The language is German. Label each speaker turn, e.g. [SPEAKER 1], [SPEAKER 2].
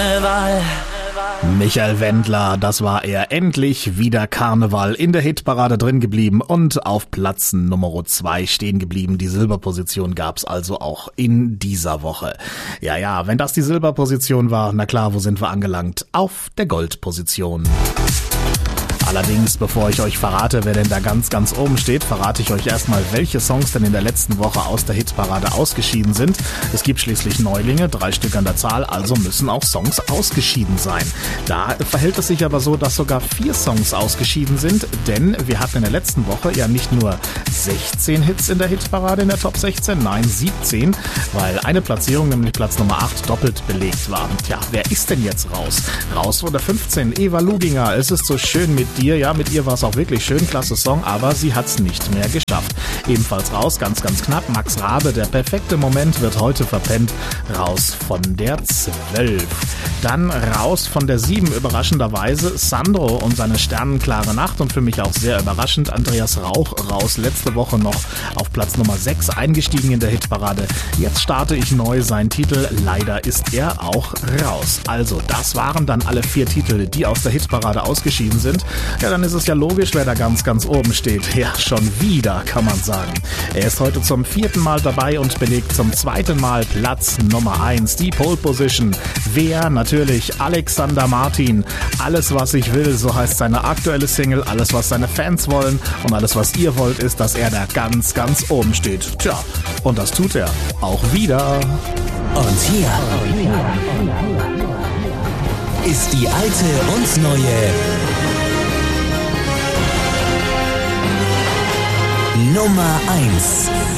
[SPEAKER 1] Karneval.
[SPEAKER 2] Michael Wendler, das war er. Endlich wieder Karneval in der Hitparade drin geblieben und auf Platz Nummer 2 stehen geblieben. Die Silberposition gab's also auch in dieser Woche. Ja, wenn das die Silberposition war, na klar, wo sind wir angelangt? Auf der Goldposition. Allerdings, bevor ich euch verrate, wer denn da ganz oben steht, verrate ich euch erstmal, welche Songs denn in der letzten Woche aus der Hitparade ausgeschieden sind. Es gibt schließlich Neulinge, 3 Stück an der Zahl, also müssen auch Songs ausgeschieden sein. Da verhält es sich aber so, dass sogar 4 Songs ausgeschieden sind, denn wir hatten in der letzten Woche ja nicht nur 16 Hits in der Hitparade in der Top 16, nein 17, weil eine Platzierung, nämlich Platz Nummer 8, doppelt belegt war. Tja, wer ist denn jetzt raus? Raus von der 15, Eva Luginger, es ist so schön mit dir. Ja, mit ihr war es auch wirklich schön, klasse Song, aber sie hat's nicht mehr geschafft. Ebenfalls raus, ganz knapp, Max Rabe, der perfekte Moment wird heute verpennt, raus von der 12. Dann raus von der 7, überraschenderweise Sandro und seine sternenklare Nacht und für mich auch sehr überraschend, Andreas Rauch raus, letzte Woche noch auf Platz Nummer 6 eingestiegen in der Hitparade. Jetzt starte ich neu, sein Titel, leider ist er auch raus. Also, das waren dann alle 4 Titel, die aus der Hitparade ausgeschieden sind. Ja, dann ist es ja logisch, wer da ganz oben steht. Ja, schon wieder, kann man sagen. Er ist heute zum 4. Mal dabei und belegt zum 2. Mal Platz Nummer 1, die Pole Position. Wer? Natürlich Alexander Martin. Alles, was ich will, so heißt seine aktuelle Single. Alles, was seine Fans wollen und alles, was ihr wollt, ist, dass er da ganz oben steht. Tja, und das tut er auch wieder.
[SPEAKER 1] Und hier ist die alte und neue Nummer 1.